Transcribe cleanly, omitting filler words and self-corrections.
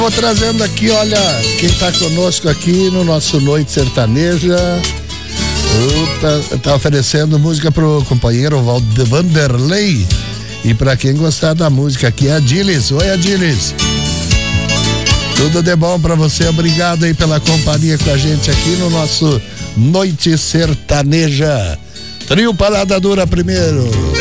Vou trazendo aqui, olha, quem tá conosco aqui no nosso Noite Sertaneja. Tá oferecendo música pro companheiro Vanderlei. E pra quem gostar da música aqui é a Dilis. Oi, Dilis. Tudo de bom pra você, obrigado aí pela companhia com a gente aqui no nosso Noite Sertaneja. Trio Parada Dura primeiro.